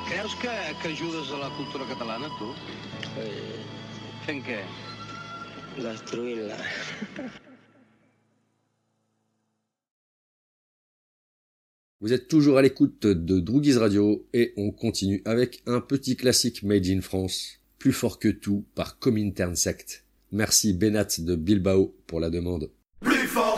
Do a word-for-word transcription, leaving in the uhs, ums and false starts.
Creus que, que ajudes a la cultura catalana, tu? Eh, Fent què? destruint-la. Vous êtes toujours à l'écoute de Droogies Radio et on continue avec un petit classique made in France, Plus fort que tout par Comintern Sect. Merci Benat de Bilbao pour la demande.